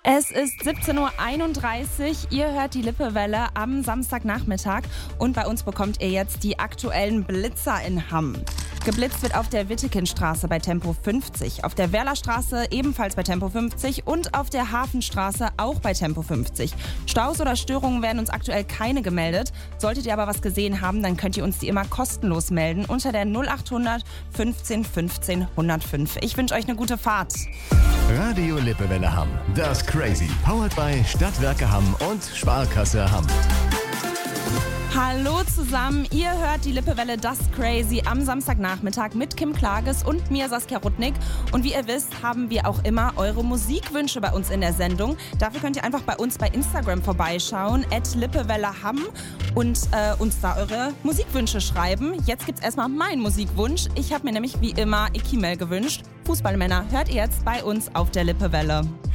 Es ist 17.31 Uhr, ihr hört die Lippewelle am Samstagnachmittag und bei uns bekommt ihr jetzt die aktuellen Blitzer in Hamm. Geblitzt wird auf der Wittekindstraße bei Tempo 50, auf der Werlerstraße ebenfalls bei Tempo 50 und auf der Hafenstraße auch bei Tempo 50. Staus oder Störungen werden uns aktuell keine gemeldet. Solltet ihr aber was gesehen haben, dann könnt ihr uns die immer kostenlos melden unter der 0800 15 15 105. Ich wünsche euch eine gute Fahrt. Radio Lippewelle Hamm, das Crazy. Powered by Stadtwerke Hamm und Sparkasse Hamm. Hallo zusammen, ihr hört die Lippewelle Das Crazy am Samstagnachmittag mit Kim Klages und mir Saskia Rudnick. Und wie ihr wisst, haben wir auch immer eure Musikwünsche bei uns in der Sendung. Dafür könnt ihr einfach bei uns bei Instagram vorbeischauen, @lippewellehamm und uns da eure Musikwünsche schreiben. Jetzt gibt's erstmal meinen Musikwunsch. Ich habe mir nämlich wie immer Ikimel gewünscht. Fußballmänner hört ihr jetzt bei uns auf der Lippewelle.